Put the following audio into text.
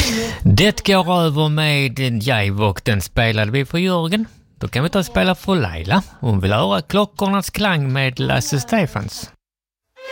Det går över med Jive och den spelade vi för Jörgen. Då kan vi ta och spela för Laila. Hon vill höra klockornas klang med Lasse Stefans.